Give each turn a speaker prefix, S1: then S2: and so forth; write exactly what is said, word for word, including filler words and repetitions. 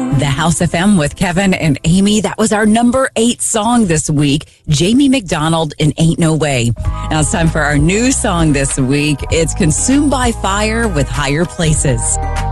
S1: The House F M with Kevin and Amy. That was our number eight song this week. Jamie McDonald in Ain't No Way. Now it's time for our new song this week. It's Consumed by Fire with Higher Places.